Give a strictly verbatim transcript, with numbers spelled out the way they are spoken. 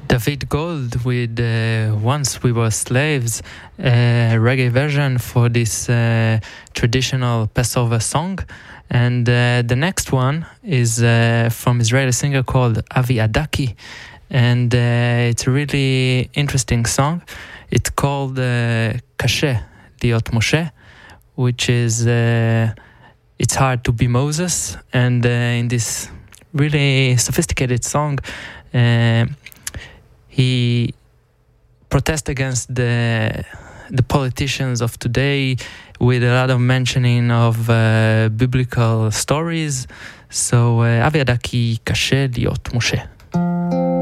David Gold with uh, Once We Were Slaves, a reggae version for this uh, traditional Passover song. And uh, the next one is uh, from Israeli singer called Avi Adaki. And uh, it's a really interesting song. It's called uh, Kashe Liot Moshe, which is, uh, it's hard to be Moses. And uh, in this really sophisticated song, uh, he protests against the the politicians of today with a lot of mentioning of uh, biblical stories. So, uh, Avi Adaki, Kashe Liot Moshe.